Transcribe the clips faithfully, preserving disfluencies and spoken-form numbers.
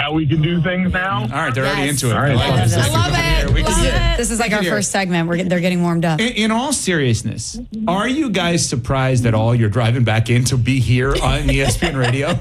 how we can do things now? All right, they're Yes. already into it. All right. I like I this. love it. Love it. We can Love hear it. This is like We our can hear first segment. We're, they're getting warmed up. In, in all seriousness, are you guys surprised at all you're driving back in to be here on E S P N Radio?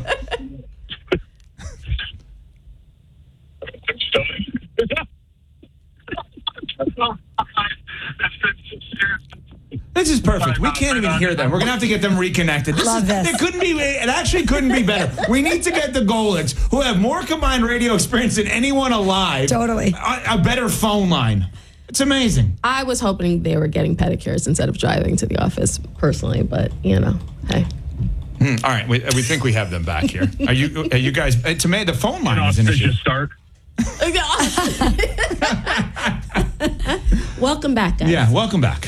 This is perfect. We can't even hear them. We're gonna have to get them reconnected. This Love is, this. It couldn't be. It actually couldn't be better. We need to get the Golics, who have more combined radio experience than anyone alive, Totally. a, a better phone line. It's amazing. I was hoping they were getting pedicures instead of driving to the office personally, but you know, hey. Hmm, all right, we, we think we have them back here. Are you? Are you guys? uh, To me, the phone line An is an issue. auspicious start. Welcome back, guys. Yeah, welcome back.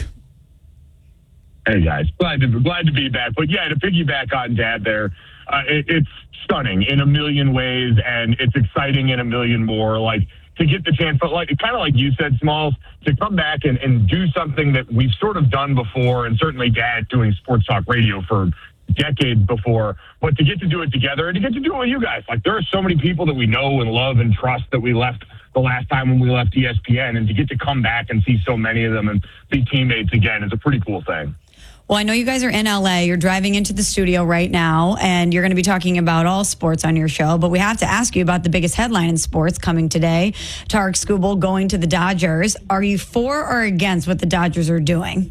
Hey guys, glad to glad to be back. But yeah, to piggyback on Dad there, uh, it, it's stunning in a million ways, and it's exciting in a million more. Like to get the chance, but like kind of like you said, Smalls, to come back and, and do something that we've sort of done before, and certainly Dad doing sports talk radio for decades before, but to get to do it together and to get to do it with you guys. Like there are so many people that we know and love and trust that we left the last time when we left E S P N, and to get to come back and see so many of them and be teammates again is a pretty cool thing. Well, I know you guys are in L A. You're driving into the studio right now, and you're going to be talking about all sports on your show. But we have to ask you about the biggest headline in sports coming today. Tarek Skubal going to the Dodgers. Are you for or against what the Dodgers are doing?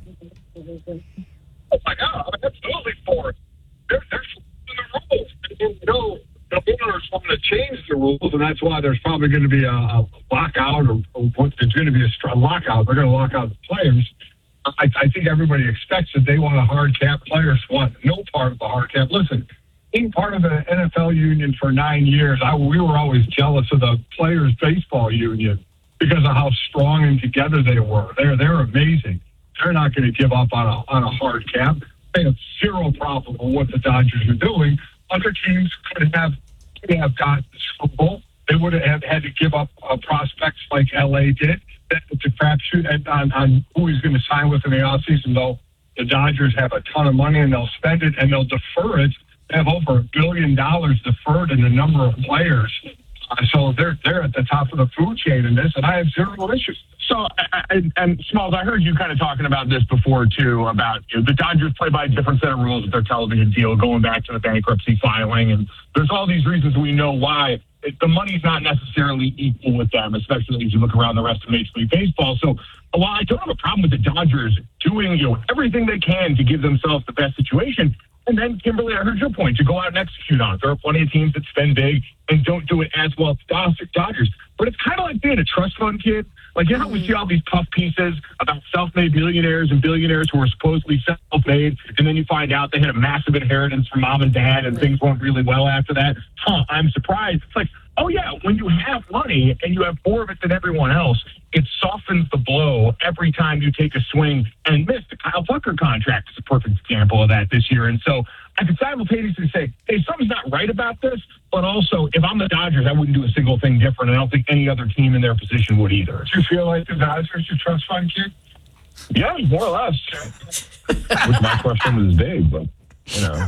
Oh, my God. I'm absolutely for it. They're, they're following the rules. And, you know, the owners want to change the rules, and that's why there's probably going to be a, a lockout, or, or there's going to be a strong lockout. They're going to lock out the players. I, I think everybody expects that they want a hard cap. Players want no part of the hard cap. Listen, being part of the N F L union for nine years, I, we were always jealous of the players' baseball union because of how strong and together they were. They're they're amazing. They're not going to give up on a on a hard cap. They have zero problem with what the Dodgers are doing. Other teams could have could have got the Super Bowl. They would have had to give up uh, prospects like L A did. It's a crapshoot on, on who he's going to sign with in the offseason, though. The Dodgers have a ton of money, and they'll spend it, and they'll defer it. They have over a billion dollars deferred in the number of players. Uh, so they're they're at the top of the food chain in this, and I have zero issues. So, and, and Smalls, I heard you kind of talking about this before, too, about you know, the Dodgers play by a different set of rules with their television deal, going back to the bankruptcy filing. And there's all these reasons we know why it, the money's not necessarily equal with them, especially as you look around the rest of Major League Baseball. So while I don't have a problem with the Dodgers doing you know everything they can to give themselves the best situation, and then, Kimberly, I heard your point, to go out and execute on it. There are plenty of teams that spend big and don't do it as well as the Dodgers. But it's kind of like being a trust fund kid. Like, you know, we see all these puff pieces about self-made millionaires and billionaires who are supposedly self-made, and then you find out they had a massive inheritance from mom and dad, and things went really well after that. Huh, I'm surprised. It's like, oh, yeah, when you have money and you have more of it than everyone else, it softens the blow every time you take a swing and miss. The Kyle Tucker contract is a perfect example of that this year. And so I could simultaneously say, hey, something's not right about this, but also if I'm the Dodgers, I wouldn't do a single thing different, and I don't think any other team in their position would either. Do you feel like the Dodgers your trust fund kid? Yeah, more or less. Which my question was big, but, you know.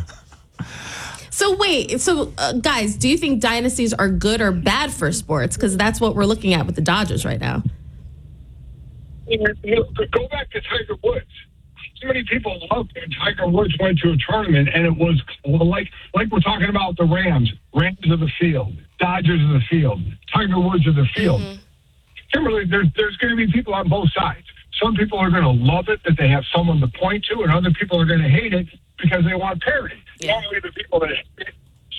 So wait, so uh, guys, do you think dynasties are good or bad for sports? Because that's what we're looking at with the Dodgers right now. You know, go back to Tiger Woods. So many people loved when Tiger Woods went to a tournament, and it was like like we're talking about the Rams. Rams of the field, Dodgers of the field, Tiger Woods of the field. Mm-hmm. Kimberly, there's there's going to be people on both sides. Some people are going to love it that they have someone to point to, and other people are going to hate it because they want parity. Yeah. Normally, the people that hate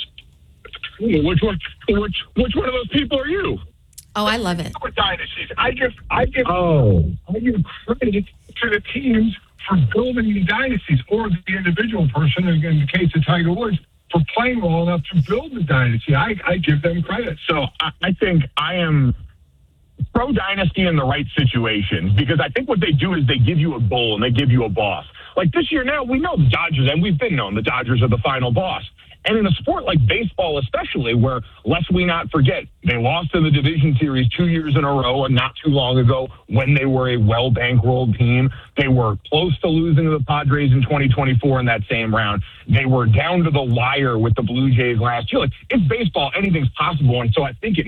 it, which one? Which which one of those people are you? Oh, I love it. With dynasties, I give I give oh I give credit to the teams for building the dynasties, or the individual person, in the case of Tiger Woods, for playing well enough to build the dynasty. I, I give them credit. So I, I think I am pro dynasty in the right situations, because I think what they do is they give you a goal and they give you a boss. Like this year now, we know the Dodgers, and we've been known the Dodgers are the final boss. And in a sport like baseball especially, where, lest we not forget, they lost in the division series two years in a row and not too long ago when they were a well-bankrolled team. They were close to losing to the Padres in twenty twenty-four in that same round. They were down to the wire with the Blue Jays last year. Like, it's baseball. Anything's possible. And so I think it